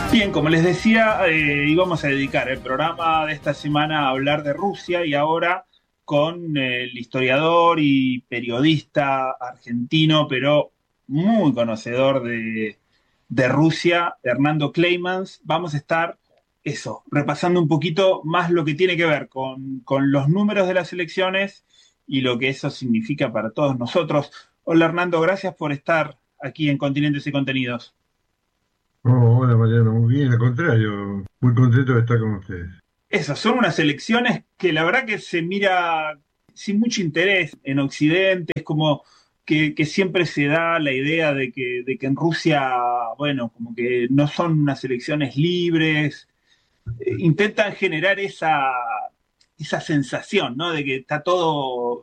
Bien, como les decía, íbamos a dedicar el programa de esta semana a hablar de Rusia y ahora con el historiador y periodista argentino, pero muy conocedor de Rusia, Hernando Cleimans. Vamos a estar, eso, repasando un poquito más lo que tiene que ver con los números de las elecciones y lo que eso significa para todos nosotros. Hola Hernando, gracias por estar aquí en Continentes y Contenidos. Oh, hola Mariano, muy bien, al contrario, muy contento de estar con ustedes. Esas son unas elecciones que la verdad que se mira sin mucho interés en Occidente, es como que siempre se da la idea de que en Rusia, bueno, como que no son unas elecciones libres, intentan generar esa sensación, ¿no? De que está todo